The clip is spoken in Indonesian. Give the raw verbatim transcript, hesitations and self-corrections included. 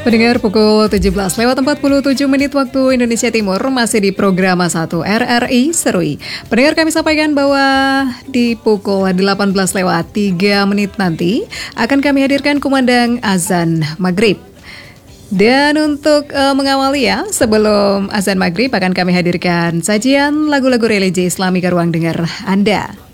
Pendengar pukul tujuh belas lewat empat puluh tujuh menit waktu Indonesia Timur masih di program satu R R I Serui. Pendengar, kami sampaikan bahwa di pukul delapan belas lewat tiga menit nanti akan kami hadirkan kumandang azan maghrib. Dan untuk uh, mengawali ya, sebelum azan maghrib akan kami hadirkan sajian lagu-lagu religi Islami ke ruang dengar Anda.